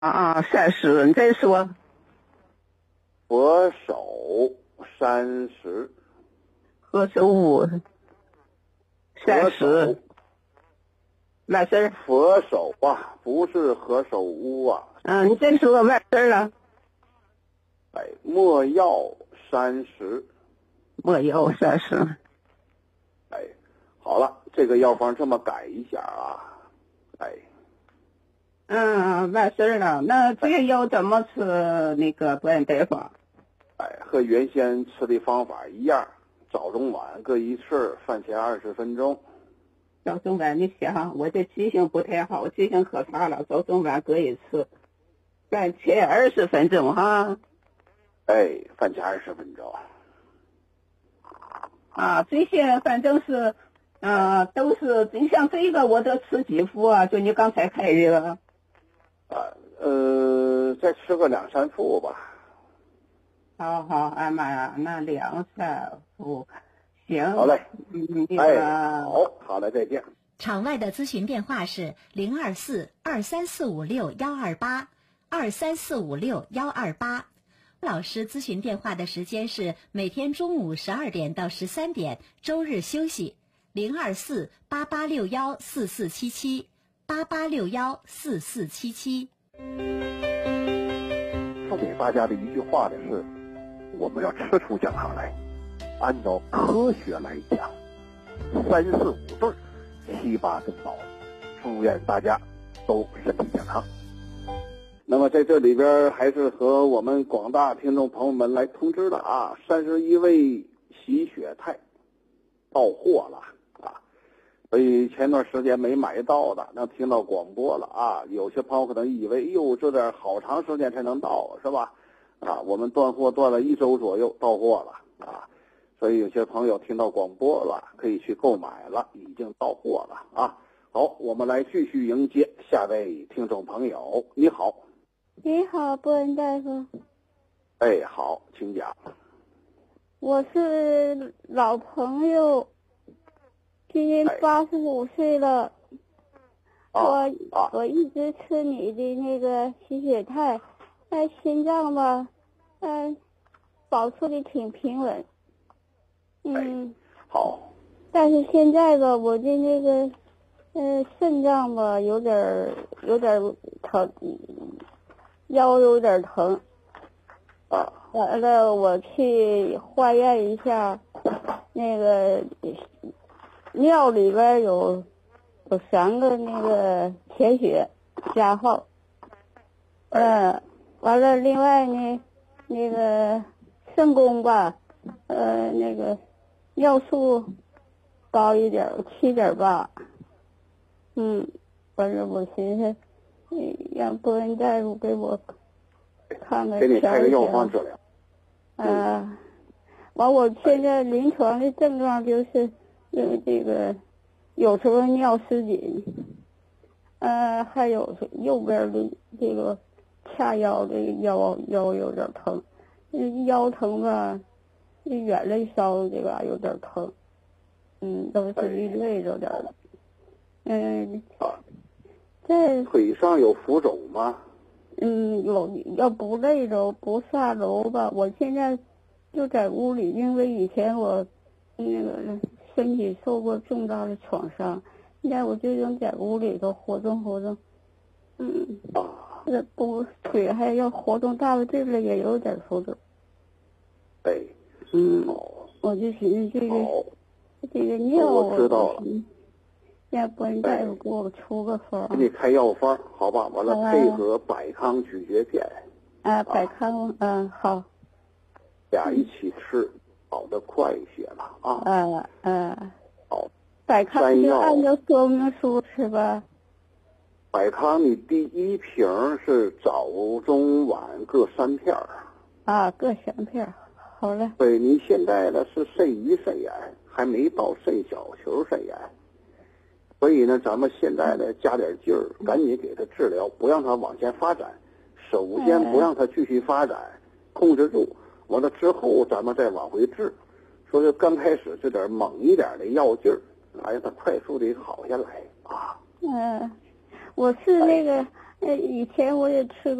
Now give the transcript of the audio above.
30，你再说。 佛手30， 何首乌30，完事儿。 佛手啊，不是何首乌啊。 你再说完事儿了。 没药30， 没有30。 好了，这个药方这么改一下啊。 完事儿了。那这个药怎么吃？那个不按大夫？ 和原先吃的方法一样，早中晚各一次，饭前20分钟。 早中晚你想，我这记性不太好，记性可差了。早中晚各一次，饭前20分钟哈。 饭前20分钟。 这些反正是，都是你像这个我都吃几副啊？就你刚才开这个。 再吃个2、3副吧。 好，哎妈呀，那2、3副，行。 好嘞。好嘞，再见。 场外的咨询电话是024-23456-128，23456-128。老师咨询电话的时间是每天中午12点到13点，周日休息。024-8861-4477，8861-4477。 送给大家的一句话呢是：我们要吃出健康来，按照科学来讲，3、4、5对，7、8更高。祝愿大家都身体健康。 那么在这里边还是和我们广大听众朋友们来通知了啊，31味洗血肽到货了啊，所以前段时间没买到的，能听到广播了啊。有些朋友可能以为，哟，这点好长时间才能到是吧？我们断货断了1周左右，到货了啊。所以有些朋友听到广播了，可以去购买了，已经到货了啊。好，我们来继续迎接下位听众朋友。你好。 你好，波恩大夫。 好，请讲。 我是老朋友，今年85岁了。我一直吃你的那个洗血肽，心脏吧，保持的挺平稳。 好。 但是现在吧，我的那个肾脏吧有点疼。腰有点疼，完了我去化验一下，那个尿里边有3个那个铁血加号，完了另外呢，那个肾功吧，那个尿素高一点，7.8，完了我寻思。让波恩大夫给我看看， 给你开个药方治疗。 完我现在临床的症状就是这个有时候尿失禁，还有右边的这个髂腰的腰有点疼，腰疼吧，眼泪梢这个有点疼，都是一类有点的， 腿上有浮肿吗？ 有，要不累着不下楼吧。我现在就在屋里，因为以前我那个身体受过重大的创伤，现在我就想在屋里头活动活动。不腿还要活动大了，这个也有点浮肿。我就寻思这个尿， 我知道了。 要不然大夫给我出个方， 给你开药方，好吧？完了配合百康咀嚼片。 百康，好。 俩一起吃，跑得快一些了啊。好。 百康就按照说明书吃吧。 百康，你第1瓶是早中晚各3片各3片，好了。 对，你现在呢是肾盂肾炎，还没到肾小球肾炎。所以呢，咱们现在呢加点劲儿，赶紧给他治疗，不让他往前发展。首先不让他继续发展，控制住。完了之后，咱们再往回治。说是刚开始这点猛一点的药劲儿，让他快速的好下来啊。 我是那个以前我也吃过。